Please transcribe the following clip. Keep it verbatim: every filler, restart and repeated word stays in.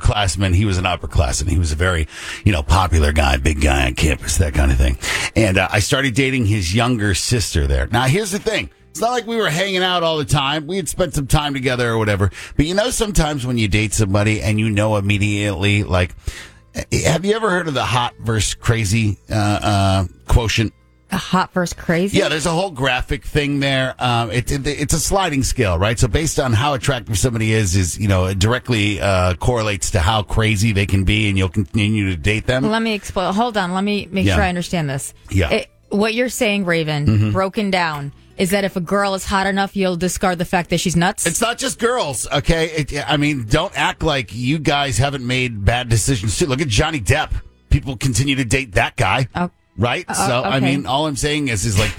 underclassmen. He was an upperclassman. He was a very, you know, popular guy, big guy on campus, that kind of thing. And uh, I started dating his younger sister there. Now, here's the thing. It's not like we were hanging out all the time. We had spent some time together or whatever. But you know, sometimes when you date somebody and you know immediately, like, have you ever heard of the hot versus crazy uh, uh, quotient? A hot versus crazy? Yeah, there's a whole graphic thing there. Um, it, it, it's a sliding scale, right? So based on how attractive somebody is, is, you know, it directly uh, correlates to how crazy they can be, and you'll continue to date them. Let me explain. Hold on. Let me make Yeah. sure I understand this. Yeah. It, what you're saying, Raven, Mm-hmm. broken down, is that if a girl is hot enough, you'll discard the fact that she's nuts? It's not just girls, okay? It, I mean, don't act like you guys haven't made bad decisions too. Look at Johnny Depp. People continue to date that guy, Oh. right? Uh, so, I okay. mean, all I'm saying is, is like,